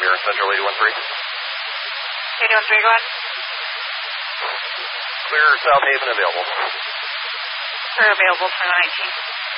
here, Central 813. 813, go ahead. Clear South Haven available. Clear available for 19.